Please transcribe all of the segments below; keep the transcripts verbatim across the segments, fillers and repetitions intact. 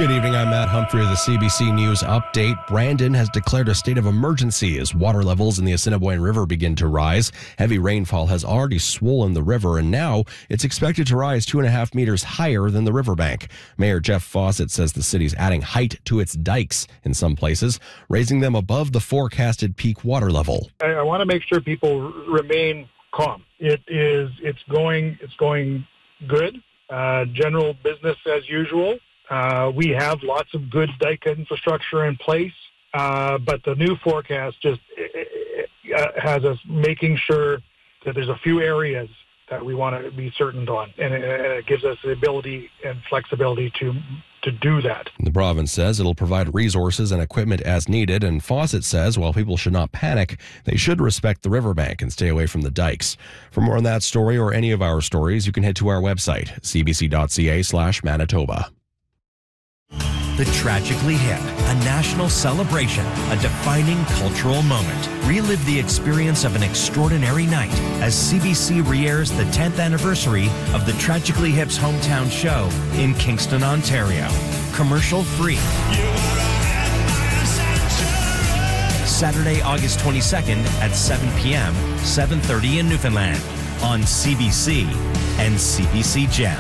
Good evening, I'm Matt Humphrey of the C B C News Update. Brandon has declared a state of emergency as water levels in the Assiniboine River begin to rise. Heavy rainfall has already swollen the river, and now it's expected to rise two and a half meters higher than the riverbank. Mayor Jeff Fawcett says the city's adding height to its dikes in some places, raising them above the forecasted peak water level. I, I want to make sure people r- remain calm. It is, it's going, it's going good. Uh, general business as usual. Uh, we have lots of good dike infrastructure in place, uh, but the new forecast just uh, has us making sure that there's a few areas that we want to be certain on, and it, and it gives us the ability and flexibility to to do that. The province says it'll provide resources and equipment as needed, and Fawcett says while people should not panic, they should respect the riverbank and stay away from the dikes. For more on that story or any of our stories, you can head to our website, cbc.ca slash Manitoba. The Tragically Hip, a national celebration, a defining cultural moment. Relive the experience of an extraordinary night as C B C re-airs the tenth anniversary of the Tragically Hip's hometown show in Kingston, Ontario. Commercial free. Saturday, August twenty-second at seven p.m., seven thirty in Newfoundland on C B C and C B C Gem.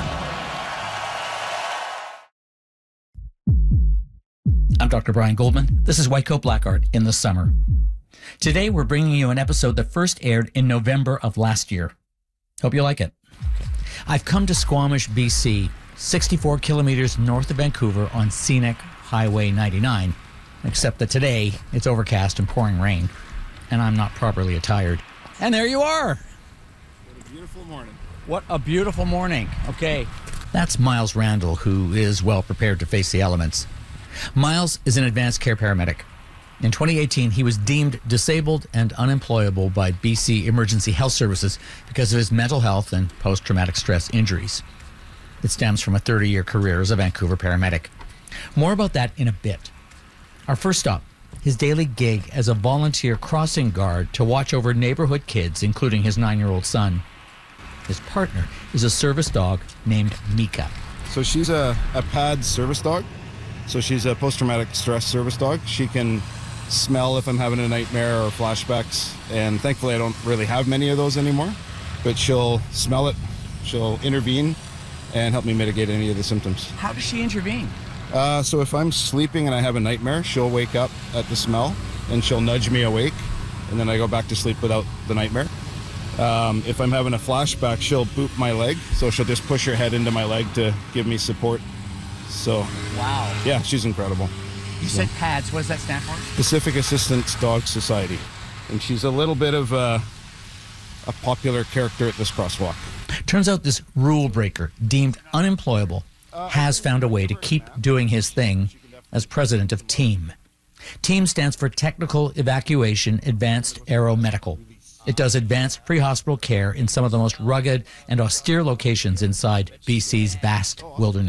I'm Doctor Brian Goldman. This is White Coat Black Art in the summer. Today, we're bringing you an episode that first aired in November of last year. Hope you like it. I've come to Squamish, B C, sixty-four kilometers north of Vancouver on scenic Highway ninety-nine, except that today it's overcast and pouring rain, and I'm not properly attired. And there you are. What a beautiful morning. What a beautiful morning. Okay. That's Miles Randall, who is well prepared to face the elements. Miles is an advanced care paramedic. In twenty eighteen, he was deemed disabled and unemployable by B C Emergency Health Services because of his mental health and post-traumatic stress injuries. It stems from a thirty-year career as a Vancouver paramedic. More about that in a bit. Our first stop, his daily gig as a volunteer crossing guard to watch over neighborhood kids, including his nine-year-old son. His partner is a service dog named Mika. So she's a, a P A D service dog. So she's a post-traumatic stress service dog. She can smell if I'm having a nightmare or flashbacks, and thankfully I don't really have many of those anymore, but she'll smell it, she'll intervene, and help me mitigate any of the symptoms. How does she intervene? Uh, so if I'm sleeping and I have a nightmare, she'll wake up at the smell, and she'll nudge me awake, and then I go back to sleep without the nightmare. Um, if I'm having a flashback, she'll boop my leg, so she'll just push her head into my leg to give me support. So, wow. Yeah, she's incredible. You so. said P A D S. What does that stand for? Pacific Assistance Dog Society. And she's a little bit of a, a popular character at this crosswalk. Turns out this rule breaker, deemed unemployable, has found a way to keep doing his thing as president of TEAM. TEAM stands for Technical Evacuation Advanced Aeromedical. It does advanced pre-hospital care in some of the most rugged and austere locations inside B C's vast wilderness.